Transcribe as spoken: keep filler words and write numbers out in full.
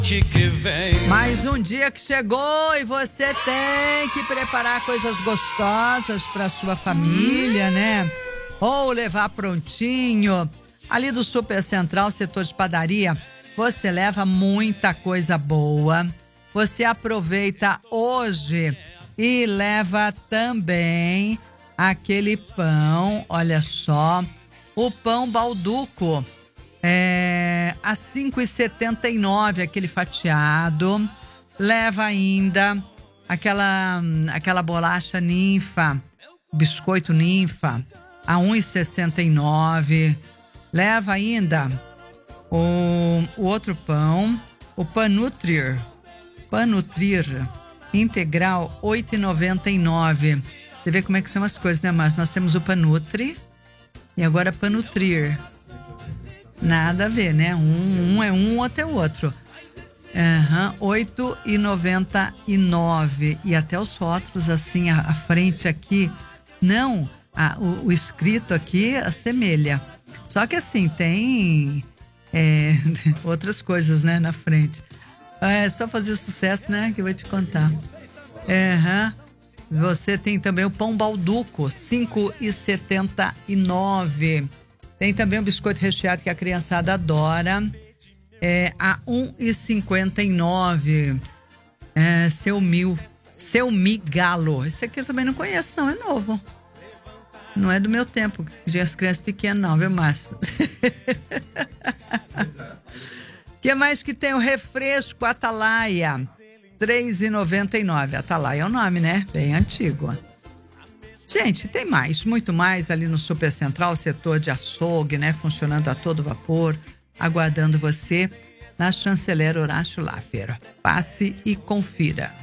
Que vem. Mais um dia que chegou e você tem que preparar coisas gostosas para sua família, hum. né? Ou levar prontinho. Ali do Super Central, setor de padaria, você leva muita coisa boa. Você aproveita hoje e leva também aquele pão, olha só, o pão Balduco. É, a cinco reais e setenta e nove centavos, aquele fatiado. Leva ainda aquela, aquela bolacha ninfa, biscoito ninfa, a um real e sessenta e nove centavos. Leva ainda o, o outro pão, o Panutrir, Panutrir integral, oito reais e noventa e nove centavos. Você vê como é que são as coisas, né, Márcio? Nós temos o Panutri e agora Panutrir. Nada a ver, né? Um, um é um, outro é outro. Uhum, oito reais e noventa e nove centavos. E até os rótulos, assim, a, a frente aqui. Não, a, o, o escrito aqui assemelha. Só que assim, tem é, outras coisas, né, na frente. É só fazer sucesso, né, que eu vou te contar. Uhum. Você tem também o pão Balduco, cinco reais e setenta e nove centavos. Tem também o biscoito recheado que a criançada adora, é, a um real e cinquenta e nove centavos. É, seu mil, seu migalo. Esse aqui eu também não conheço, não, é novo. Não é do meu tempo, de as crianças pequenas não, viu, Márcio? O que mais que tem? O refresco Atalaia, três reais e noventa e nove centavos. Atalaia é o nome, né? Bem antigo. Gente, tem mais, muito mais ali no Super Central, setor de açougue, né? Funcionando a todo vapor, aguardando você na Chanceler Horácio Laffer. Passe e confira.